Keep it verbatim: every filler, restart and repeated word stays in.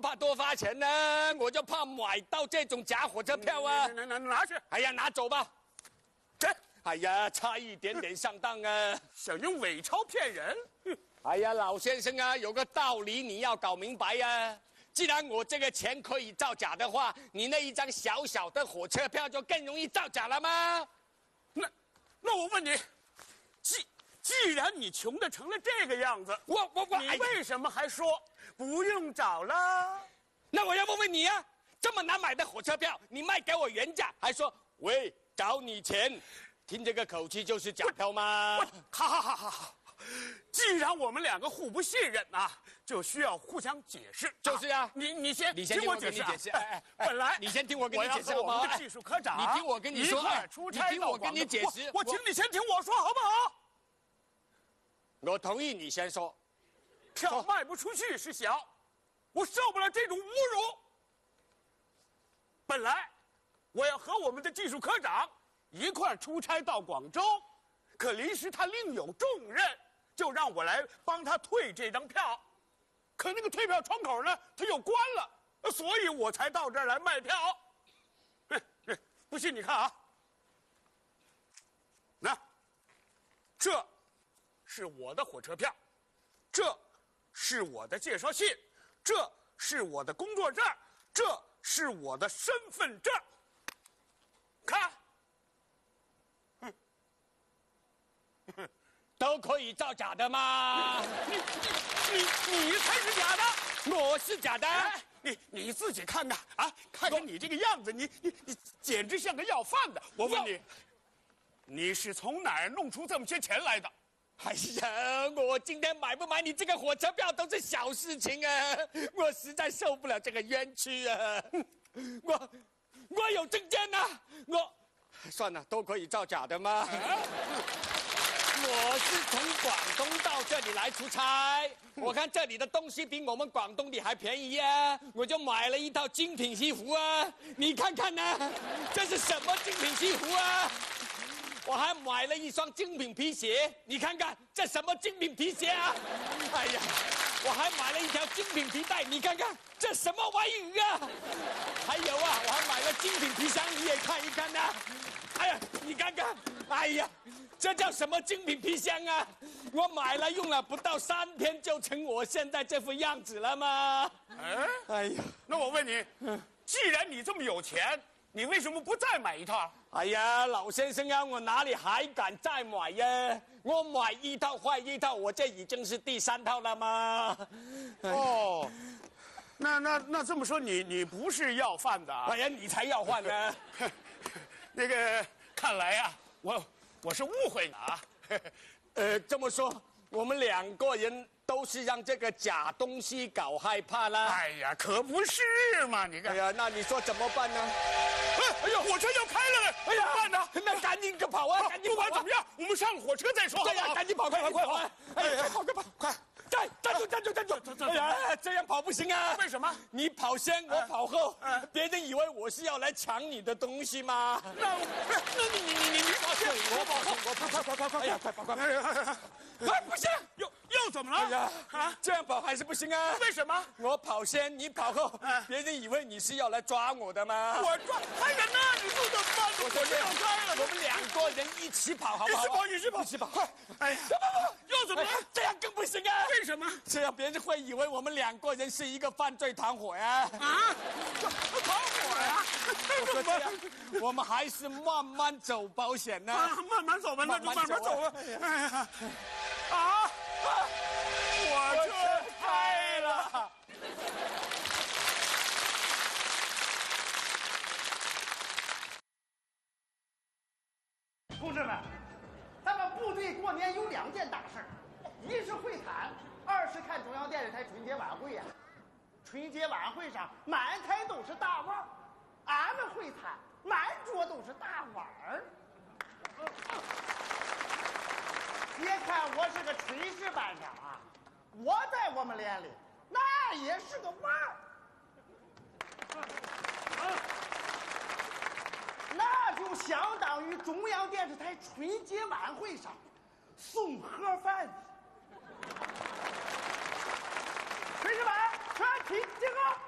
怕多花钱呢，我就怕买到这种假火车票啊！ 拿拿拿去！ 哎呀，拿走吧。 这， 哎呀，差一点点上当啊！ 想用伪钞骗人？ 哎呀，老先生啊，有个道理你要搞明白呀、啊。既然我这个钱可以造假的话，你那一张小小的火车票就更容易造假了吗？ 那，那我问你，既既然你穷的成了这个样子， 我我我， 你为什么还说不用找了？ 那我要问问你啊，这么难买的火车票，你卖给我原价，还说喂找你钱，听这个口气就是假票吗？ 好好好好好。既然我们两个互不信任呐、啊，就需要互相解释。 就是啊， 你你先， 你先听我解释、啊。 解释。哎哎， 本来你先听我跟你解释好不好？ 我们的技术科长， 你听我跟你说， 一出差你听我跟你解释。 我, 我请你先听我说好不好？ 我同意你先说。 票卖不出去是小，我受不了这种侮辱。本来我要和我们的技术科长一块出差到广州。可临时他另有重任，就让我来帮他退这张票。可那个退票窗口呢，他又关了，所以我才到这儿来卖票。不信你看啊，那这是我的火车票，这是我的介绍信，这是我的工作证，这是我的身份证。看。 都可以造假的吗？ 你你你你才是假的， 我是假的。 哎、你你自己看看啊，看看你这个样子，你你你简直像个要饭的。我问你，你是从哪儿弄出这么些钱来的？ 哎呀，我今天买不买你这个火车票都是小事情啊！我实在受不了这个冤屈啊！我我有证件呐、啊，我算了，都可以造假的吗？啊我是从广东到这里来出差，我看这里的东西比我们广东的还便宜啊，我就买了一套精品西服啊，你看看呢、啊，这是什么精品西服啊？我还买了一双精品皮鞋，你看看这什么精品皮鞋啊？哎呀，我还买了一条精品皮带，你看看这什么玩意啊？还有啊，我还买了精品皮箱，你也看一看呐、啊。哎呀，你看看，哎呀。这叫什么精品皮箱啊？我买了用了不到三天就成我现在这副样子了吗？ 哎， 哎呀， 那我问你，既然你这么有钱，你为什么不再买一套？ 哎呀，老先生啊，我哪里还敢再买呀？我买一套坏一套，我这已经是第三套了吗？ 哦，那那那这么说，你你不是要饭的、啊？ 哎呀，你才要饭呢！ 那个，看来呀、啊，我。我是误会你啊， 呃，这么说，我们两个人都是让这个假东西搞害怕啦。 哎呀，可不是嘛！你看， 哎呀，那你说怎么办呢？ 哎，哎呀，火车要开了！哎呀，办呢？ 那赶紧个跑啊！赶紧不管怎么样，我们上了火车再说。 对呀，赶紧跑，快跑，快跑！哎呀，快跑，快跑，快！站站住，站住，站住！哎呀，这样跑不行啊！ 为什么？ 你跑先，我跑后，别人以为我是要来抢你的东西吗？ 那那你你你你你跑先，我跑后，我快快快快快！ 哎呀，快跑快跑！ 哎，不行，又又怎么了？ 哎呀，啊，这样跑还是不行啊！ 为什么？ 我跑先，你跑后，别人以为你是要来抓我的吗？ 我抓还人呢？你说怎么办？ 我火车要开了， 我们两个人一起跑，好不好？ 一起跑，一起跑， 一起跑，快！ 哎呀， 不不不， 又怎么了？ 这样更不行啊！ 为什么？ 这样别人会以为我们两个人是一个犯罪团伙呀！ 啊，团伙呀！ 我说这样，我们还是慢慢走保险呢。 啊，慢慢走吧，那就慢慢走吧。哎呀，啊，火车开了。 同志们，咱们部队过年有两件大事儿，一是会谈，二是看中央电视台春节晚会呀、啊。春节晚会上满台都是大腕儿，俺们会谈满桌都是大碗儿。别看我是个炊事班长啊，我在我们连里那也是个腕儿。那就相当于中央电视台春节晚会上送盒饭的。炊事班全体集合。